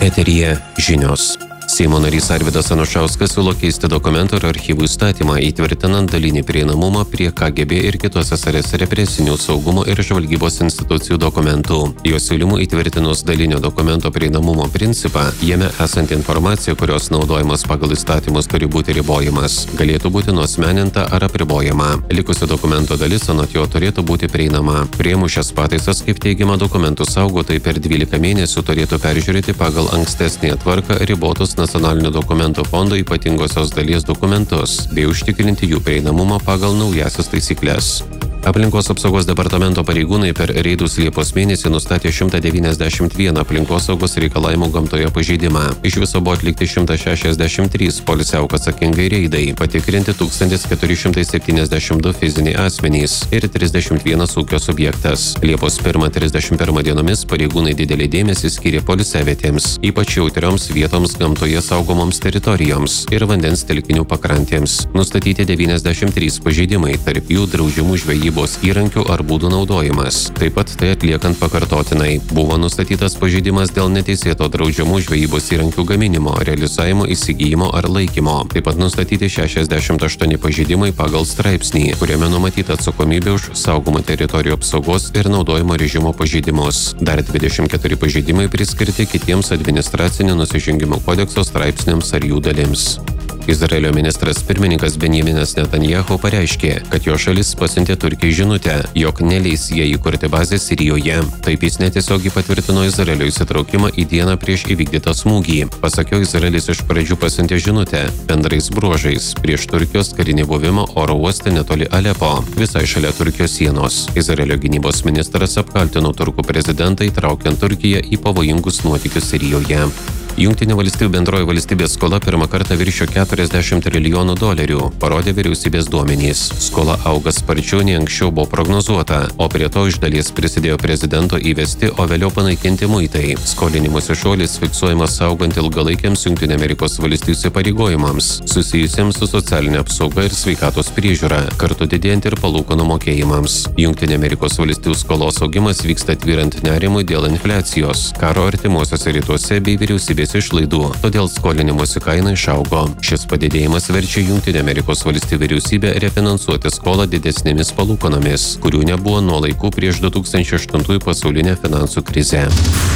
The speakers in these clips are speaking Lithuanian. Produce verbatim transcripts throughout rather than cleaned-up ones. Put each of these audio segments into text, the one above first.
Eteryje žinios. Seimo narys Arvydas Anušauskas siūlo keisti dokumentų ir archyvų įstatymą, įtvirtinant dalinį prieinamumą prie K G B ir kitos S R S represinių saugumo ir žvalgybos institucijų dokumentų. Jo siūlymų įtvirtinus dalinio dokumento prieinamumo principą, jame esanti informacija, kurios naudojimas pagal įstatymus turi būti ribojimas, galėtų būti nuasmeninta ar apribojama. Likusi dokumento dalis anot jo turėtų būti prieinama. Priėmus šias pataisas, kaip teigiama, dokumentų saugotojai per dvylika mėnesių turėtų peržiūrėti pagal ankstesnę tvarką ribotus nacionalinio dokumentų fondo ypatingosios dalies dokumentus bei užtikrinti jų prieinamumą pagal naujasias taisyklės. Aplinkos apsaugos departamento pareigūnai per reidus Liepos mėnesį nustatė šimtą devyniasdešimt vieną aplinkosaugos reikalavimų gamtoje pažeidimą. Iš viso buvo atlikti šimtas šešiasdešimt trys poilsiauk atsakingai reidai, patikrinti tūkstantis keturi šimtai septyniasdešimt du fiziniai asmenys ir trisdešimt vienas ūkio subjektas. Liepos pirmą - trisdešimt pirmą dienomis pareigūnai didelį dėmesį skyrė poilsiavietėms, ypač jautrioms vietoms gamtoje saugomoms teritorijoms ir vandens telkinių pakrantėms. Nustatyti devyniasdešimt trys pažeidimai, tarp jų draudžiamų žvejybos įrankių ar būdų naudojimas. Taip pat tai atliekant pakartotinai. Buvo nustatytas pažeidimas dėl neteisėto draudžiamų žvejybos įrankių gaminimo, realizavimo, įsigijimo ar laikymo. Taip pat nustatyti šešiasdešimt aštuoni pažeidimai pagal straipsnį, kuriame numatyta atsakomybė už saugomų teritorijų apsaugos ir naudojimo režimo pažeidimus. Dar dvidešimt keturi pažeidimai priskirti kitiems administracinio nusižengimo kodekso straipsniams ar jų dalims. Izraelio ministras pirmininkas Benjaminas Netanyahu pareiškė, kad jo šalis pasiuntė Turkijai žinutę, jog neleis jai įkurti bazę Sirijoje. Taip jis netiesiogiai patvirtino Izraelio įsitraukimą į dieną prieš įvykdytą smūgį. Pasak jo, Izraelis iš pradžių pasiuntė žinutę bendrais bruožais prieš Turkijos karinį buvimą oro uoste netoli Alepo, visai šalia Turkijos sienos. Izraelio gynybos ministras apkaltino turkų prezidentą įtraukiant Turkiją į pavojingus nuotykius Sirijoje. Jungtinių valstybių bendroji valstybės skola pirmą kartą viršijo keturiasdešimt trilijonų dolerių, parodė vyriausybės duomenys. Skola auga sparčiau nei anksčiau buvo prognozuota, o prie to iš dalies prisidėjo prezidento įvesti, o vėliau panaikinti muitai. Skolinimuose šuolis fiksuojamas augant ilgalaikiams Jungtinių Amerikos valstijų įsipareigojimams, susijusiems su socialinė apsauga ir sveikatos priežiūra, kartu didėjant ir palūkanų mokėjimams. Jungtinių Amerikos valstijų skolos augimas vyksta tvyrant nerimui dėl infliacijos, karo artimuosiuose rytuose bei vyriausybės išlaidų, todėl skolinimosi kaina išaugo. Šis padidėjimas verčia Jungtinių Amerikos valstijų vyriausybę refinansuoti skolą didesnėmis palūkanomis, kurių nebuvo nuo laikų prieš du tūkstančiai aštuntųjų pasaulinę finansų krizę.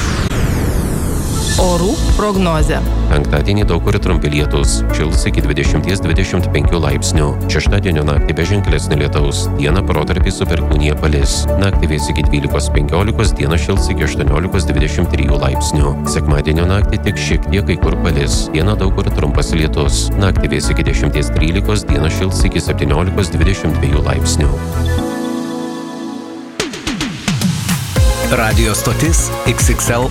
Orų prognozė. Penktadienį daug kur trumpi lietūs, šils iki dvidešimt dvidešimt penkių laipsnių. Šeštadienio naktį be ženklesnio lietaus, dieną protarpiais su perkūnija palis. Naktį vės iki dvylikos penkiolikos, dieną šils iki aštuoniolikos dvidešimt trijų laipsnių. Sekmadienio naktį tik šiek tiek kai kur palis, dieną daug kur trumpas lietus. Naktį vės iki dešimt trylikos, dieną šils iki septyniolikos dvidešimt dviejų laipsnių. Radio stotis X X L